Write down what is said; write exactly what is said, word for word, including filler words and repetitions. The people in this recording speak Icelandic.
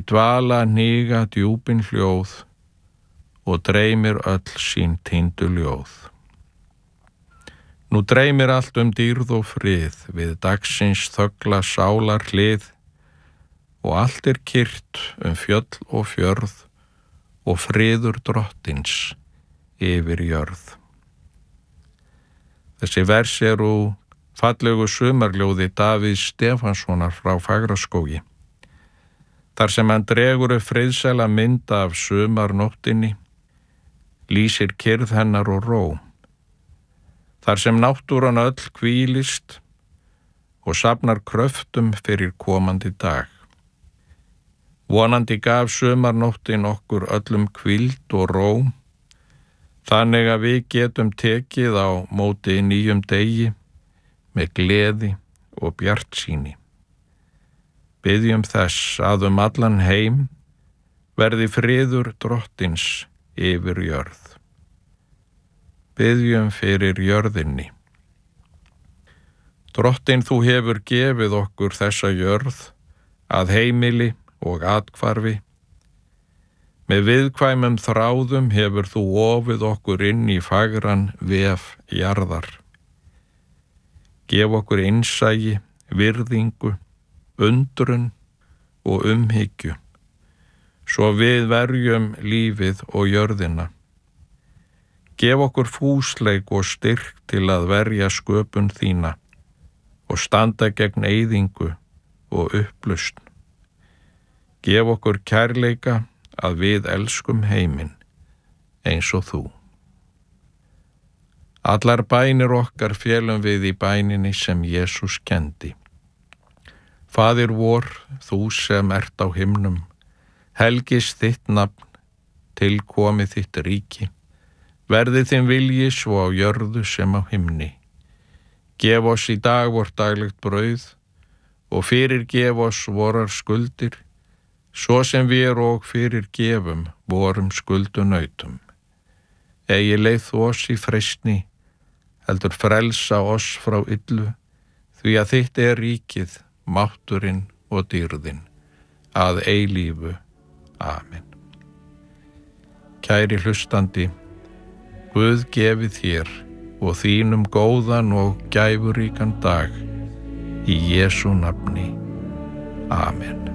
dvala hníga djúpin hljóð og dreymir öll sín týndu ljóð. Nú dreymir allt um dýrð og frið við dagsins þögla sálar hlið og allt er kyrrt um fjöll og fjörð og friður drottins yfir jörð. Þessi vers er úr fallegu sumarljóði Davíðs Stefánssonar frá Fagraskógi. Þar sem hann dregur upp friðsæla mynd af sumarnóttinni, lýsir kyrrð hennar og ró. Þar sem náttúran öll hvílist og safnar kröftum fyrir komandi dag. Vonandi gaf sumarnóttin okkur öllum hvíld og ró, þannig að við getum tekið á móti nýjum degi með gleði og bjartsýni. Biðjum þess að um allan heim verði friður drottins yfir jörð. Biðjum fyrir jörðinni. Drottin, þú hefur gefið okkur þessa jörð að heimili og athvarfi. Með viðkvæmum þráðum hefur þú ofið okkur inn í fagran vef jarðar. Gef okkur innsæi, virðingu, undrun og umhyggju, svo við verjum lífið og jörðina. Gef okkur fúsleik og styrk til að verja sköpun þína og standa gegn eyðingu og upplausn. Gef okkur kærleika að við elskum heiminn eins og þú. Allar bænir okkar félum við í bæninni sem Jesús kendi. Faðir vor, þú sem ert á himnum, helgist þitt nafn, tilkomi þitt ríki, verði þinn vilji svo á jörðu sem á himni. Gef oss í dag vort daglegt brauð og fyrirgef oss vorar skuldir, svo sem við og fyrirgefum vorum skuldunautum. Eigi leið þú oss í freistni, heldur frelsa oss frá illu, því að þitt er ríkið, mátturinn og dýrðin, að eilífu. Amen. Kæri hlustandi, Guð gefi þér og þínum góðan og gæfuríkan dag í Jesú nafni. Amen.